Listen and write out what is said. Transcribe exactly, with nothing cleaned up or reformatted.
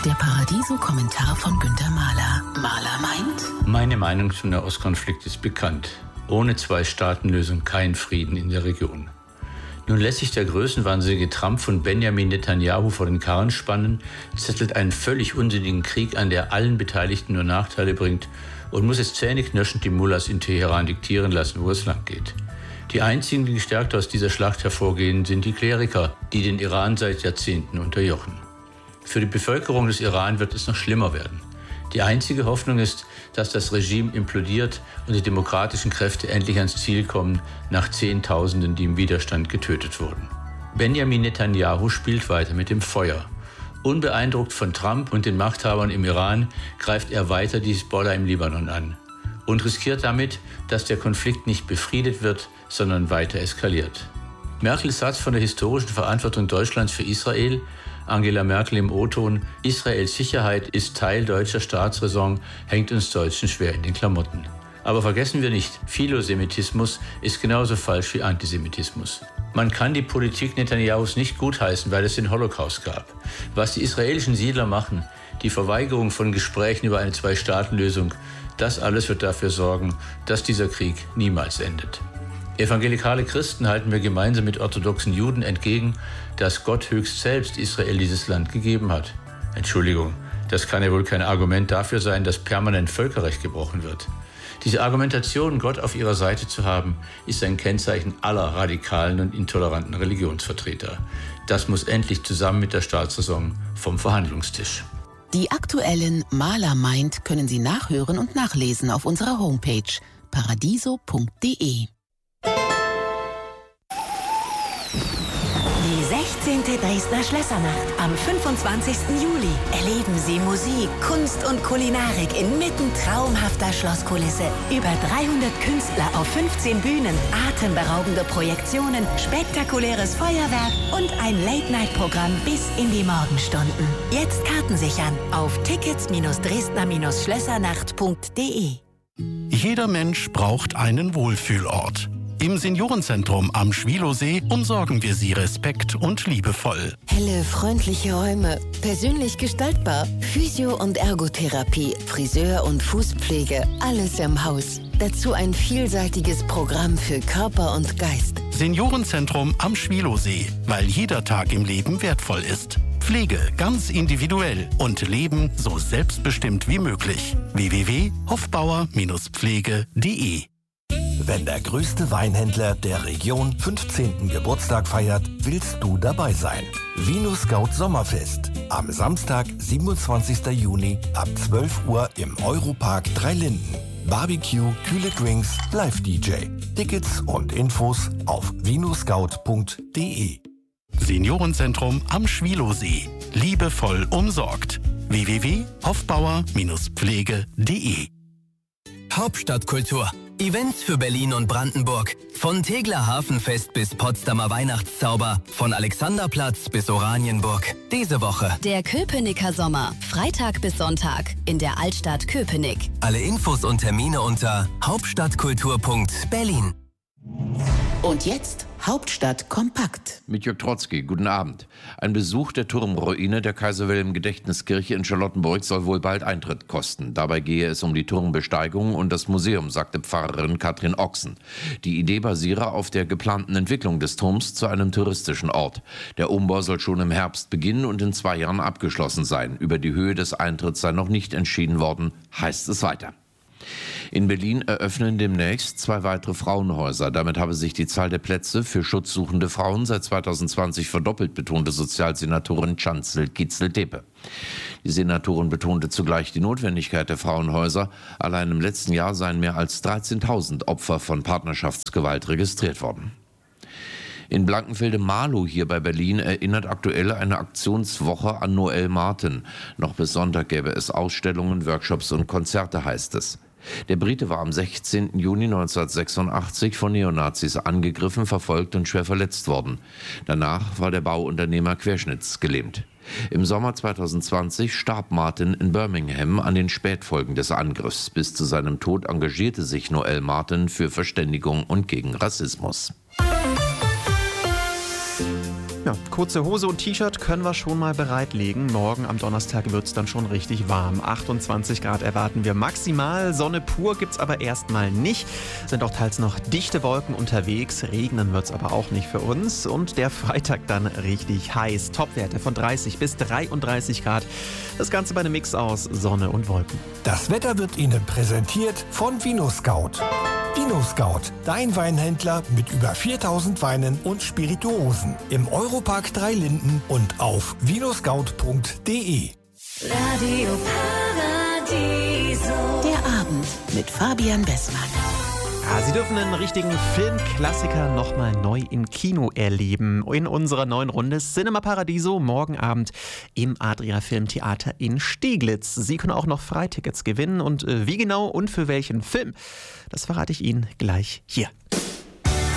Der Paradiso-Kommentar von Günter Mahler. Mahler meint: Meine Meinung zum Nahostkonflikt ist bekannt. Ohne Zwei-Staaten-Lösung kein Frieden in der Region. Nun lässt sich der größenwahnsinnige Trump von Benjamin Netanyahu vor den Karren spannen, zettelt einen völlig unsinnigen Krieg an, der allen Beteiligten nur Nachteile bringt, und muss es zähneknirschend die Mullahs in Teheran diktieren lassen, wo es lang geht. Die einzigen, die gestärkt aus dieser Schlacht hervorgehen, sind die Kleriker, die den Iran seit Jahrzehnten unterjochen. Für die Bevölkerung des Iran wird es noch schlimmer werden. Die einzige Hoffnung ist, dass das Regime implodiert und die demokratischen Kräfte endlich ans Ziel kommen, nach Zehntausenden, die im Widerstand getötet wurden. Benjamin Netanyahu spielt weiter mit dem Feuer. Unbeeindruckt von Trump und den Machthabern im Iran greift er weiter die Hisbollah im Libanon an und riskiert damit, dass der Konflikt nicht befriedet wird, sondern weiter eskaliert. Merkels Satz von der historischen Verantwortung Deutschlands für Israel, Angela Merkel im O-Ton: Israels Sicherheit ist Teil deutscher Staatsräson, hängt uns Deutschen schwer in den Klamotten. Aber vergessen wir nicht, Philosemitismus ist genauso falsch wie Antisemitismus. Man kann die Politik Netanyahus nicht gutheißen, weil es den Holocaust gab. Was die israelischen Siedler machen, die Verweigerung von Gesprächen über eine Zwei-Staaten-Lösung, das alles wird dafür sorgen, dass dieser Krieg niemals endet. Evangelikale Christen halten wir gemeinsam mit orthodoxen Juden entgegen, dass Gott höchst selbst Israel dieses Land gegeben hat. Entschuldigung, das kann ja wohl kein Argument dafür sein, dass permanent Völkerrecht gebrochen wird. Diese Argumentation, Gott auf ihrer Seite zu haben, ist ein Kennzeichen aller radikalen und intoleranten Religionsvertreter. Das muss endlich zusammen mit der Staatsräson vom Verhandlungstisch. Die aktuellen Mahler meint können Sie nachhören und nachlesen auf unserer Homepage paradiso punkt de. Die sechzehnte Dresdner Schlössernacht am fünfundzwanzigsten Juli. Erleben Sie Musik, Kunst und Kulinarik inmitten traumhafter Schlosskulisse. Über dreihundert Künstler auf fünfzehn Bühnen, atemberaubende Projektionen, spektakuläres Feuerwerk und ein Late-Night-Programm bis in die Morgenstunden. Jetzt Karten sichern auf tickets dresdner schlössernacht punkt de. Jeder Mensch braucht einen Wohlfühlort. Im Seniorenzentrum am Schwilosee umsorgen wir Sie respekt- und liebevoll. Helle, freundliche Räume, persönlich gestaltbar, Physio- und Ergotherapie, Friseur- und Fußpflege, alles im Haus. Dazu ein vielseitiges Programm für Körper und Geist. Seniorenzentrum am Schwilosee, weil jeder Tag im Leben wertvoll ist. Pflege ganz individuell und Leben so selbstbestimmt wie möglich. w w w punkt hofbauer Pflege punkt de. Wenn der größte Weinhändler der Region fünfzehnten Geburtstag feiert, willst du dabei sein. Vino Scout Sommerfest. Am Samstag, siebenundzwanzigsten Juni ab zwölf Uhr im Europark Dreilinden. Barbecue, kühle Drinks, Live-D J. Tickets und Infos auf vino scout punkt de. Seniorenzentrum am Schwilosee. Liebevoll umsorgt. w w w punkt hofbauer Pflege punkt de. Hauptstadtkultur. Events für Berlin und Brandenburg. Von Tegeler Hafenfest bis Potsdamer Weihnachtszauber. Von Alexanderplatz bis Oranienburg. Diese Woche der Köpenicker Sommer. Freitag bis Sonntag in der Altstadt Köpenick. Alle Infos und Termine unter hauptstadtkultur punkt berlin. Und jetzt Hauptstadt kompakt. Mit Jörg Trotzki, guten Abend. Ein Besuch der Turmruine der Kaiser-Wilhelm-Gedächtniskirche in Charlottenburg soll wohl bald Eintritt kosten. Dabei gehe es um die Turmbesteigung und das Museum, sagte Pfarrerin Katrin Ochsen. Die Idee basiere auf der geplanten Entwicklung des Turms zu einem touristischen Ort. Der Umbau soll schon im Herbst beginnen und in zwei Jahren abgeschlossen sein. Über die Höhe des Eintritts sei noch nicht entschieden worden, heißt es weiter. In Berlin eröffnen demnächst zwei weitere Frauenhäuser. Damit habe sich die Zahl der Plätze für schutzsuchende Frauen seit zweitausendzwanzig verdoppelt, betonte Sozialsenatorin Chancel Kitzel-Tepe. Die Senatorin betonte zugleich die Notwendigkeit der Frauenhäuser. Allein im letzten Jahr seien mehr als dreizehntausend Opfer von Partnerschaftsgewalt registriert worden. In Blankenfelde-Marlow hier bei Berlin erinnert aktuell eine Aktionswoche an Noel Martin. Noch bis Sonntag gäbe es Ausstellungen, Workshops und Konzerte, heißt es. Der Brite war am sechzehnten Juni neunzehnhundertsechsundachtzig von Neonazis angegriffen, verfolgt und schwer verletzt worden. Danach war der Bauunternehmer querschnittsgelähmt. Im Sommer zweitausendzwanzig starb Martin in Birmingham an den Spätfolgen des Angriffs. Bis zu seinem Tod engagierte sich Noel Martin für Verständigung und gegen Rassismus. Ja, kurze Hose und T-Shirt können wir schon mal bereitlegen. Morgen am Donnerstag wird es dann schon richtig warm. achtundzwanzig Grad erwarten wir maximal. Sonne pur gibt's aber erstmal nicht. Sind auch teils noch dichte Wolken unterwegs. Regnen wird's aber auch nicht für uns. Und der Freitag dann richtig heiß. Topwerte von dreißig bis dreiunddreißig Grad. Das Ganze bei einem Mix aus Sonne und Wolken. Das Wetter wird Ihnen präsentiert von VinoScout. VinoScout, dein Weinhändler mit über viertausend Weinen und Spirituosen. Im Europark Dreilinden und auf vinoscout punkt de. Radio Paradiso. Der Abend mit Fabian Bessmann. Ja, Sie dürfen einen richtigen Filmklassiker nochmal neu im Kino erleben. In unserer neuen Runde Cinema Paradiso morgen Abend im Adria Filmtheater in Steglitz. Sie können auch noch Freitickets gewinnen und wie genau und für welchen Film, das verrate ich Ihnen gleich hier.